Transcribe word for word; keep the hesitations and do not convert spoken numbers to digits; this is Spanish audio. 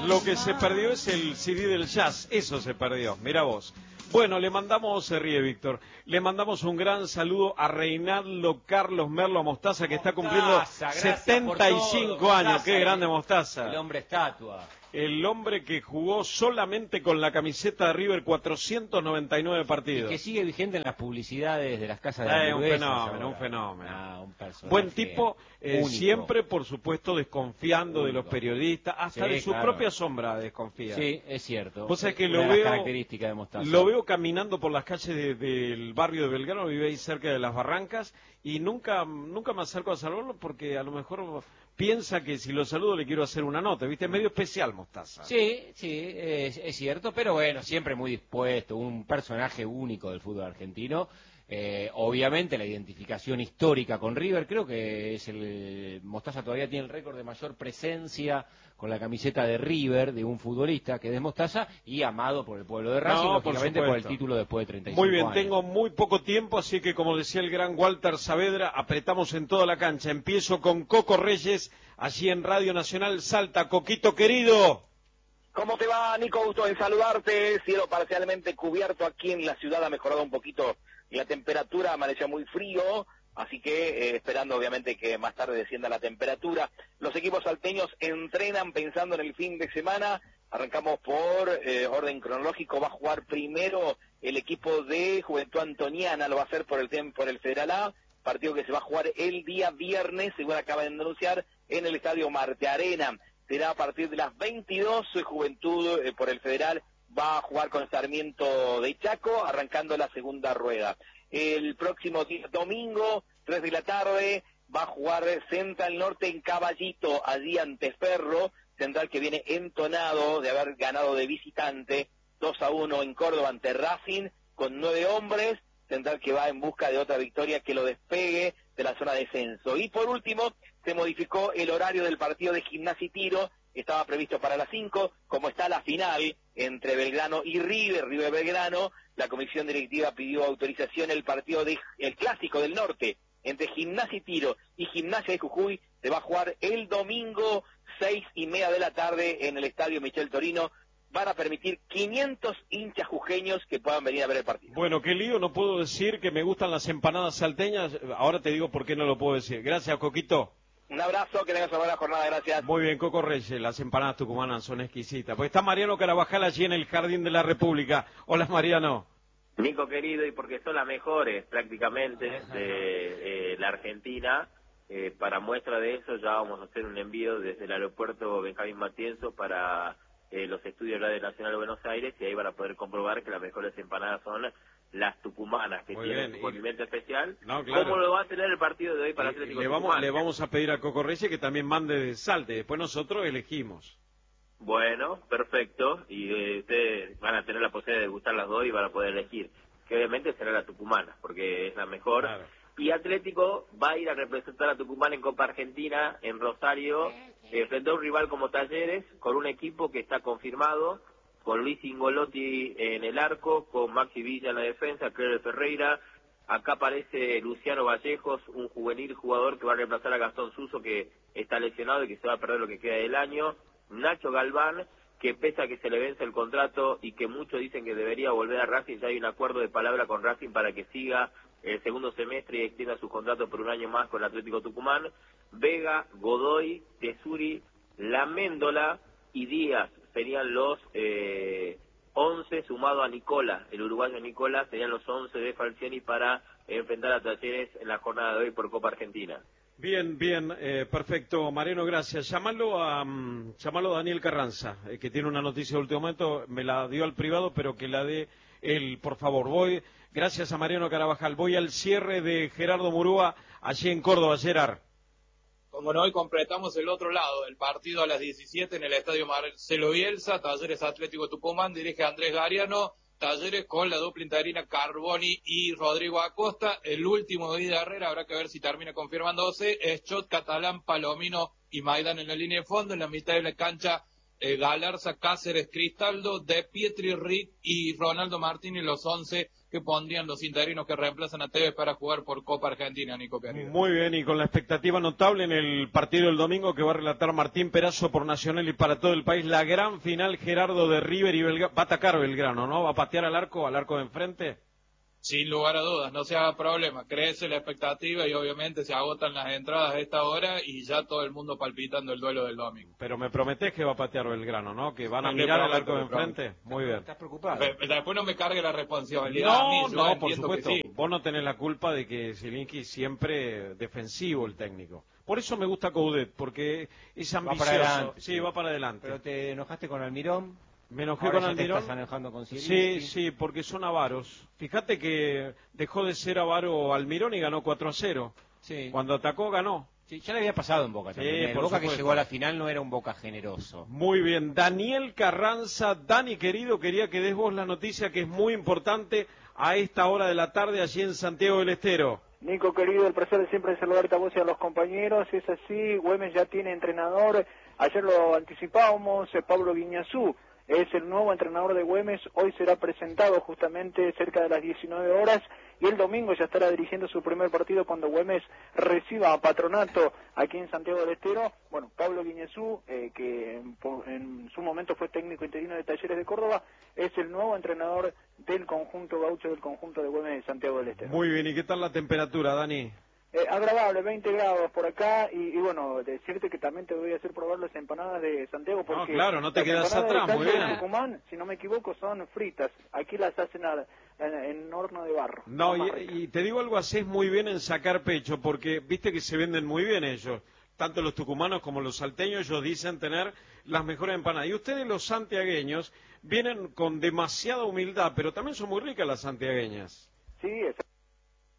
Lo que se perdió es el C D del jazz, eso se perdió, mira vos. Bueno, le mandamos, se ríe Víctor, le mandamos un gran saludo a Reinaldo Carlos Merlo Mostaza, que está cumpliendo Mostaza, setenta y cinco todo, años, Mostaza, qué grande el, Mostaza. El hombre estatua. El hombre que jugó solamente con la camiseta de River cuatrocientos noventa y nueve partidos. Y que sigue vigente en las publicidades de las casas de Eh, hamburguesas. un fenómeno, ahora. un fenómeno. Ah, un personaje Buen tipo, eh, siempre, por supuesto, desconfiando único. de los periodistas, hasta Sí, de su claro. propia sombra desconfía. Sí, es cierto. Vos sabés que Una lo de las veo, características de Mostaza. lo veo caminando por las calles de, del barrio de Belgrano, vive ahí cerca de las Barrancas, y nunca, nunca me acerco a saludarlo porque a lo mejor piensa que si lo saludo le quiero hacer una nota, ¿viste? Es medio especial Mostaza. Sí, sí, es, es cierto, pero bueno, siempre muy dispuesto, un personaje único del fútbol argentino. Eh, obviamente la identificación histórica con River, creo que es el Mostaza todavía tiene el récord de mayor presencia con la camiseta de River de un futbolista, que es Mostaza, y amado por el pueblo de Racing, No, lógicamente por, por el título después de treinta y cinco Muy bien, años. tengo muy poco tiempo, así que como decía el gran Walter Saavedra, apretamos en toda la cancha. Empiezo con Coco Reyes, allí en Radio Nacional Salta. Coquito querido. ¿Cómo te va, Nico? Gusto en saludarte. Cielo parcialmente cubierto aquí en la ciudad, ha mejorado un poquito la temperatura, amaneció muy frío, así que eh, esperando obviamente que más tarde descienda la temperatura. Los equipos salteños entrenan pensando en el fin de semana. Arrancamos por eh, orden cronológico. Va a jugar primero el equipo de Juventud Antoniana, lo va a hacer por el por el Federal A, partido que se va a jugar el día viernes, según acaban de anunciar, en el Estadio Marte Arena. Será a partir de las veintidós, Juventud eh, por el Federal va a jugar con Sarmiento de Chaco, arrancando la segunda rueda. El próximo día, domingo, tres de la tarde, va a jugar Central Norte en Caballito, allí ante Ferro, Central que viene entonado de haber ganado de visitante, dos a uno en Córdoba ante Racing, con nueve hombres, Central que va en busca de otra victoria que lo despegue de la zona de descenso. Y por último, se modificó el horario del partido de Gimnasia y Tiro, estaba previsto para las cinco, como está la final entre Belgrano y River, River Belgrano, la comisión directiva pidió autorización, el partido de el clásico del norte entre Gimnasia y Tiro y Gimnasia de Jujuy se va a jugar el domingo seis y media de la tarde en el estadio Michel Torino. Van a permitir quinientos hinchas jujeños que puedan venir a ver el partido. Bueno, qué lío, no puedo decir que me gustan las empanadas salteñas, ahora te digo por qué no lo puedo decir. Gracias, Coquito. Un abrazo, que tengas una buena jornada, gracias. Muy bien, Coco Reyes, las empanadas tucumanas son exquisitas. Pues está Mariano Carabajal allí en el Jardín de la República. Hola, Mariano. Nico querido, y porque son las mejores prácticamente de eh, la Argentina, eh, para muestra de eso ya vamos a hacer un envío desde el aeropuerto Benjamín Matienzo para eh, los estudios de Radio Nacional de Buenos Aires, y ahí van a poder comprobar que las mejores empanadas son las tucumanas, que Muy tienen bien. su condimento especial. No, claro. ¿Cómo lo va a tener el partido de hoy para Y- Atlético le, vamos, Tucumán? le vamos a pedir a Coco Reyes que también mande de Salte, después nosotros elegimos. Bueno, perfecto, y eh, ustedes van a tener la posibilidad de gustar las dos y van a poder elegir, que obviamente será la tucumana, porque es la mejor. Claro. Y Atlético va a ir a representar a Tucumán en Copa Argentina, en Rosario, eh, frente a un rival como Talleres, con un equipo que está confirmado, con Luis Ingolotti en el arco, con Maxi Villa en la defensa, Cleber Ferreira. Acá aparece Luciano Vallejos, un juvenil jugador que va a reemplazar a Gastón Suso, que está lesionado y que se va a perder lo que queda del año. Nacho Galván, que pese a que se le vence el contrato y que muchos dicen que debería volver a Racing, ya hay un acuerdo de palabra con Racing para que siga el segundo semestre y extienda su contrato por un año más con el Atlético Tucumán. Vega, Godoy, Tesuri, Laméndola y Díaz serían los eh, once, sumado a Nicola, el uruguayo Nicola, serían los once de Falcioni para enfrentar a Talleres en la jornada de hoy por Copa Argentina. Bien, bien, eh, perfecto, Mariano, gracias. Llámalo a, um, llámalo a Daniel Carranza, eh, que tiene una noticia de último momento, me la dio al privado, pero que la dé él, por favor. Voy, gracias a Mariano Carabajal, voy al cierre de Gerardo Murúa, allí en Córdoba, Gerard. Como no, hoy completamos el otro lado, el partido a las diecisiete en el Estadio Marcelo Bielsa, Talleres Atlético Tucumán, dirige Andrés Gariano, Talleres con la dupla interina Carboni y Rodrigo Acosta. El último de Ida Herrera, habrá que ver si termina confirmándose, es Chot, Catalán, Palomino y Maidán en la línea de fondo. En la mitad de la cancha, eh, Galarza, Cáceres, Cristaldo, De Pietri, Rick y Ronaldo Martínez, los once que pondrían los interinos que reemplazan a Tevez para jugar por Copa Argentina, Nico Pereira. Muy bien, y con la expectativa notable en el partido del domingo que va a relatar Martín Perazo por Nacional y para todo el país, la gran final, Gerardo, de River y Belgrano. Va a atacar Belgrano, ¿no? ¿Va a patear al arco, al arco de enfrente? Sin lugar a dudas, no se haga problema, crece la expectativa y obviamente se agotan las entradas a esta hora y ya todo el mundo palpitando el duelo del domingo. Pero me prometés que va a patear Belgrano, ¿no? Que van a No, mirar prometo, al arco de prometo. enfrente. Muy bien. ¿Estás preocupado? Después no me cargue la responsabilidad No, a mí, yo no, por entiendo supuesto. que sí. Vos no tenés la culpa de que Zielinski siempre defensivo el técnico. Por eso me gusta Coudet, porque es ambicioso. Va para adelante. Sí, va para adelante. Pero te enojaste con Almirón. Me enojé Ahora con ya te Almirón. estás enojando con Sí, Zielinski. sí, porque son avaros. Fíjate que dejó de ser avaro Almirón y ganó cuatro a cero. Sí. Cuando atacó, ganó. Sí, ya le había pasado en Boca Sí, también. El por Boca que supuesto. llegó a la final no era un Boca generoso. Muy bien. Daniel Carranza, Dani querido, quería que des vos la noticia que es muy importante a esta hora de la tarde allí en Santiago del Estero. Nico querido, el placer de siempre saludarte a vos y a los compañeros. Es así, Güemes ya tiene entrenador. Ayer lo anticipábamos, eh, Pablo Guiñazú es el nuevo entrenador de Güemes. Hoy será presentado justamente cerca de las diecinueve horas y el domingo ya estará dirigiendo su primer partido cuando Güemes reciba a Patronato aquí en Santiago del Estero. Bueno, Pablo Guiñazú, eh, que en, en su momento fue técnico interino de Talleres de Córdoba, es el nuevo entrenador del conjunto gaucho, del conjunto de Güemes de Santiago del Estero. Muy bien, ¿y qué tal la temperatura, Dani? Eh, agradable, veinte grados por acá y, y bueno, decirte que también te voy a hacer probar las empanadas de Santiago porque No, claro, no te las quedas empanadas atrás, de muy Salta de bien. Tucumán, si no me equivoco, son fritas. Aquí las hacen a, en, en horno de barro. No, Son más y, ricas. y te digo algo, haces muy bien en sacar pecho, porque viste que se venden muy bien ellos. Tanto los tucumanos como los salteños, ellos dicen tener las mejores empanadas. Y ustedes, los santiagueños, vienen con demasiada humildad, pero también son muy ricas las santiagueñas. Sí, exacto.